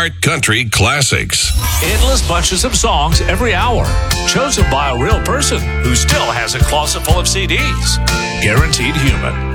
Ironheart Country Classics. Endless bunches of songs every hour, chosen by a real person who still has a closet full of CDs. Guaranteed Human.